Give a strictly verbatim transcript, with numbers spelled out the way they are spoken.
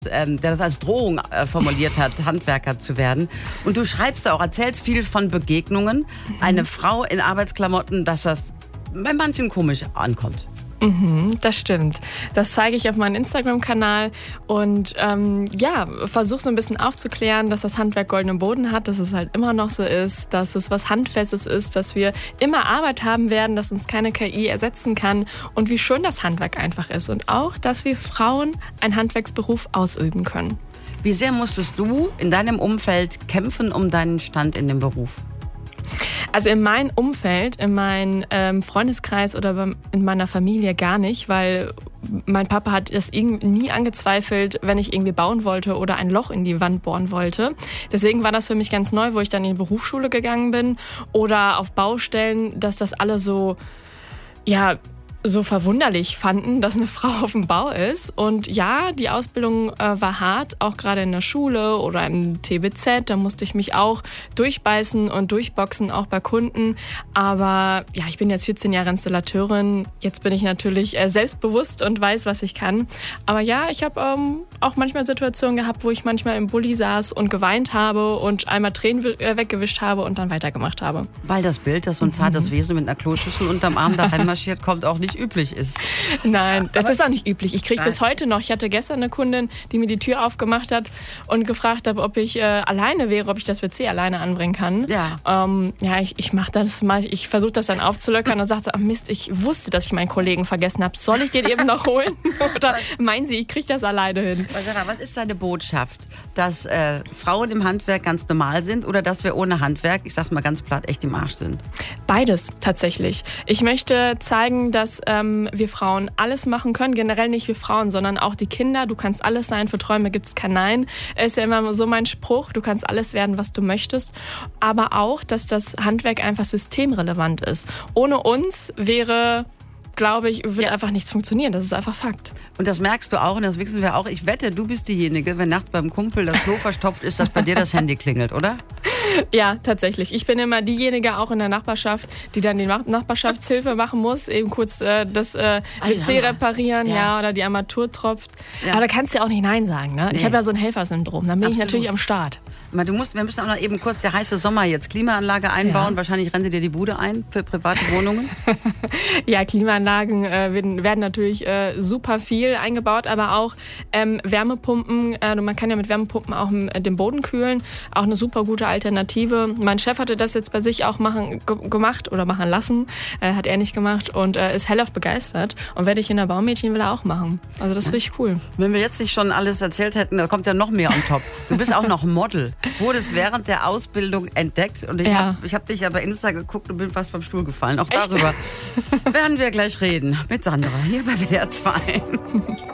Ähm, der das als Drohung äh, formuliert hat, Handwerker zu werden. Und du schreibst auch, erzählst viel von Begegnungen. Mhm. Eine Frau in Arbeitsklamotten, dass das bei manchen komisch ankommt. Mhm, das stimmt. Das zeige ich auf meinem Instagram-Kanal und ähm, ja, versuche so ein bisschen aufzuklären, dass das Handwerk goldenen Boden hat, dass es halt immer noch so ist, dass es was Handfestes ist, dass wir immer Arbeit haben werden, dass uns keine K I ersetzen kann und wie schön das Handwerk einfach ist und auch, dass wir Frauen einen Handwerksberuf ausüben können. Wie sehr musstest du in deinem Umfeld kämpfen um deinen Stand in dem Beruf? Also in meinem Umfeld, in meinem ähm, Freundeskreis oder in meiner Familie gar nicht, weil mein Papa hat es nie angezweifelt, wenn ich irgendwie bauen wollte oder ein Loch in die Wand bohren wollte. Deswegen war das für mich ganz neu, wo ich dann in die Berufsschule gegangen bin oder auf Baustellen, dass das alle so, ja, so verwunderlich fanden, dass eine Frau auf dem Bau ist. Und ja, die Ausbildung äh, war hart, auch gerade in der Schule oder im T B Z. Da musste ich mich auch durchbeißen und durchboxen, auch bei Kunden. Aber ja, ich bin jetzt vierzehn Jahre Installateurin. Jetzt bin ich natürlich äh, selbstbewusst und weiß, was ich kann. Aber ja, ich habe ähm, auch manchmal Situationen gehabt, wo ich manchmal im Bulli saß und geweint habe und einmal Tränen äh, weggewischt habe und dann weitergemacht habe. Weil das Bild, dass so ein zartes mhm. Wesen mit einer Kloschüssel unterm Arm da reinmarschiert, kommt auch nicht üblich ist. Nein, das Aber ist auch nicht üblich. Ich kriege bis heute noch, ich hatte gestern eine Kundin, die mir die Tür aufgemacht hat und gefragt hat, ob ich äh, alleine wäre, ob ich das W C alleine anbringen kann. Ja, ähm, ja ich, ich mache das mal, ich versuche das dann aufzulöckern und sagte, ach Mist, ich wusste, dass ich meinen Kollegen vergessen habe. Soll ich den eben noch holen? Oder meinen Sie, ich kriege das alleine hin? Was ist deine Botschaft? Dass äh, Frauen im Handwerk ganz normal sind oder dass wir ohne Handwerk, ich sag's mal ganz platt, echt im Arsch sind? Beides tatsächlich. Ich möchte zeigen, dass ähm, wir Frauen alles machen können. Generell nicht wir Frauen, sondern auch die Kinder. Du kannst alles sein. Für Träume gibt's kein Nein. Ist ja immer so mein Spruch. Du kannst alles werden, was du möchtest. Aber auch, dass das Handwerk einfach systemrelevant ist. Ohne uns wäre, glaube ich, wird ja. einfach nichts funktionieren. Das ist einfach Fakt. Und das merkst du auch und das wissen wir auch. Ich wette, du bist diejenige, wenn nachts beim Kumpel das Klo verstopft ist, dass bei dir das Handy klingelt, oder? Ja, tatsächlich. Ich bin immer diejenige auch in der Nachbarschaft, die dann die Nachbarschaftshilfe machen muss, eben kurz äh, das äh, W C reparieren, ja. ja, oder die Armatur tropft. Ja. Aber da kannst du ja auch nicht Nein sagen, ne? Nee. Ich habe ja so ein Helfersyndrom, dann bin Absolut. ich natürlich am Start. Du musst, wir müssen auch noch eben kurz, der heiße Sommer jetzt, Klimaanlage einbauen. Ja. Wahrscheinlich rennen sie dir die Bude ein für private Wohnungen. Ja, Klimaanlagen äh, werden, werden natürlich äh, super viel eingebaut, aber auch ähm, Wärmepumpen. Äh, man kann ja mit Wärmepumpen auch äh, den Boden kühlen. Auch eine super gute Alternative. Mein Chef hatte das jetzt bei sich auch machen, ge- gemacht oder machen lassen. Äh, hat er nicht gemacht und äh, ist hellauf begeistert. Und werde ich in der Baumädchen will er auch machen. Also das ist ja. richtig cool. Wenn wir jetzt nicht schon alles erzählt hätten, da kommt ja noch mehr on top. Du bist auch noch Model. Wurde es während der Ausbildung entdeckt und ich ja. habe hab dich ja bei Insta geguckt und bin fast vom Stuhl gefallen. Auch Echt? darüber werden wir gleich reden mit Sandra hier bei W D R zwei.